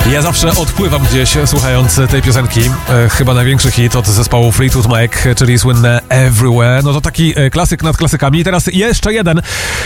Ja zawsze odpływam gdzieś słuchając tej piosenki. Chyba największy hit od zespołu Fleetwood Mac, czyli słynne Everywhere. No to taki klasyk nad klasykami. I teraz jeszcze jeden